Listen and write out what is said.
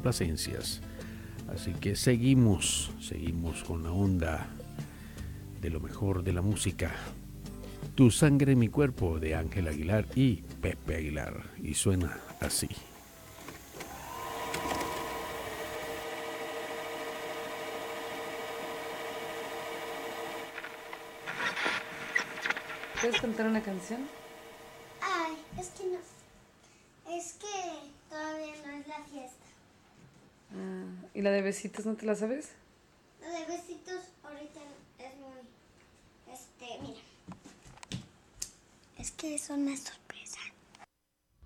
complacencias. Así que seguimos con la onda de lo mejor de la música. Tu sangre en mi cuerpo, de Ángel Aguilar y Pepe Aguilar. Y suena así. ¿Puedes cantar una canción? Ay, es que no. Es que todavía no es la fiesta. ¿Y la de besitos no te la sabes? La de besitos ahorita es muy... mira. Es que son estos.